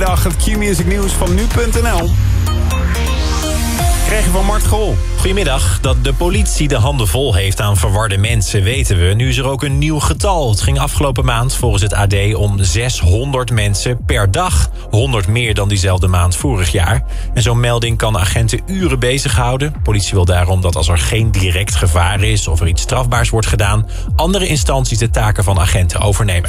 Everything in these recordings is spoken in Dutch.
Goedemiddag, het Q-Music nieuws van nu.nl. Krijg je van Mart Gol. Goedemiddag. Dat de politie de handen vol heeft aan verwarde mensen weten we. Nu is er ook een nieuw getal. Het ging afgelopen maand volgens het AD om 600 mensen per dag. 100 meer dan diezelfde maand vorig jaar. En zo'n melding kan agenten uren bezighouden. Politie wil daarom dat als er geen direct gevaar is of er iets strafbaars wordt gedaan, andere instanties de taken van agenten overnemen.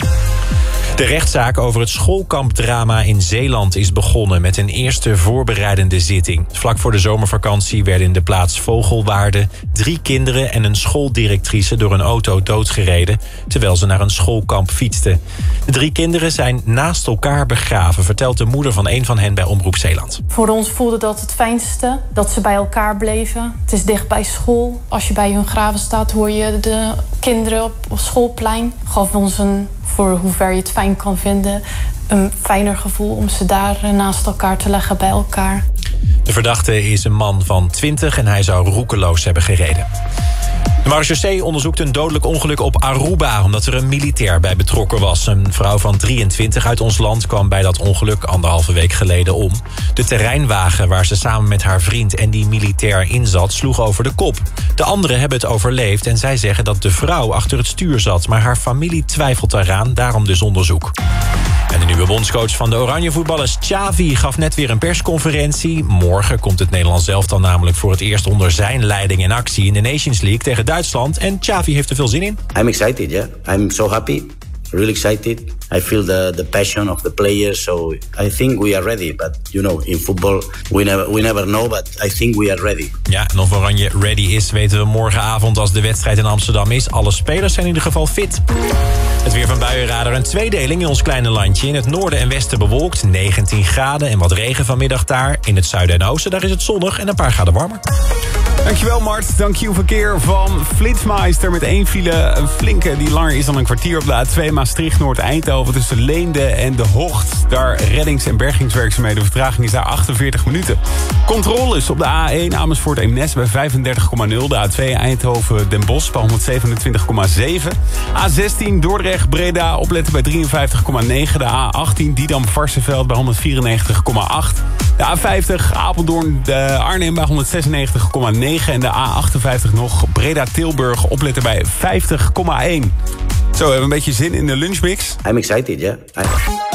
De rechtszaak over het schoolkampdrama in Zeeland is begonnen met een eerste voorbereidende zitting. Vlak voor de zomervakantie werden in de plaats Vogelwaarde 3 kinderen en een schooldirectrice door een auto doodgereden, terwijl ze naar een schoolkamp fietsten. De 3 kinderen zijn naast elkaar begraven, vertelt de moeder van een van hen bij Omroep Zeeland. Voor ons voelde dat het fijnste, dat ze bij elkaar bleven. Het is dicht bij school. Als je bij hun graven staat, hoor je de kinderen op schoolplein. Gaf ons voor hoe ver je het fijn kan vinden, een fijner gevoel om ze daar naast elkaar te leggen bij elkaar. De verdachte is een man van 20 en hij zou roekeloos hebben gereden. De marechaussee onderzoekt een dodelijk ongeluk op Aruba, omdat er een militair bij betrokken was. Een vrouw van 23 uit ons land kwam bij dat ongeluk 1,5 week geleden om. De terreinwagen waar ze samen met haar vriend en die militair in zat, sloeg over de kop. De anderen hebben het overleefd en zij zeggen dat de vrouw achter het stuur zat. Maar haar familie twijfelt daaraan, daarom dus onderzoek. En de nieuwe bondscoach van de Oranje voetballers, Xavi, gaf net weer een persconferentie. Morgen komt het Nederlands elftal namelijk voor het eerst onder zijn leiding in actie in de Nations League tegen Duitsland. En Xavi heeft er veel zin in. I'm excited, yeah. I'm so happy. Really excited. I feel the passion of the players, so I think we are ready. But you know, in football we never know, but I think we are ready. Ja, en of Oranje ready is, weten we morgenavond als de wedstrijd in Amsterdam is. Alle spelers zijn in ieder geval fit. Het weer van Buienradar, een tweedeling in ons kleine landje. In het noorden en westen bewolkt, 19 graden en wat regen vanmiddag daar. In het zuiden en oosten, daar is het zonnig en een paar graden warmer. Dankjewel Mart, dankjewel verkeer van Flitsmeister met 1 file. Een flinke die langer is dan een kwartier op de A2 Maastricht-Noord-Eindhoven tussen Leende en De Hocht. Daar reddings- en bergingswerkzaamheden. De vertraging is daar 48 minuten. Controles op de A1 Amersfoort-Eemnes bij 35,0. De A2 Eindhoven-Den Bosch bij 127,7. A16 Dordrecht-Breda opletten bij 53,9. De A18 Didam-Varsseveld bij 194,8. De A50 Apeldoorn-Arnhem bij 196,9. En de A58 nog Breda-Tilburg opletten bij 50,1. Zo, hebben we een beetje zin in de lunchmix? I'm excited, yeah.